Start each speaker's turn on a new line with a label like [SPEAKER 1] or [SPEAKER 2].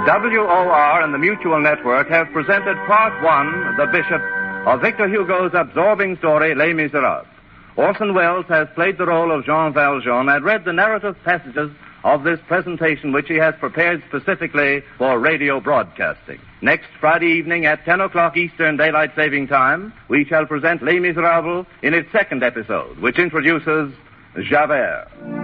[SPEAKER 1] WOR and the Mutual Network have presented Part 1, The Bishop, of Victor Hugo's absorbing story, Les Miserables. Orson Welles has played the role of Jean Valjean and read the narrative passages of this presentation, which he has prepared specifically for radio broadcasting. Next Friday evening at 10 o'clock Eastern Daylight Saving Time, we shall present Les Miserables in its second episode, which introduces Javert.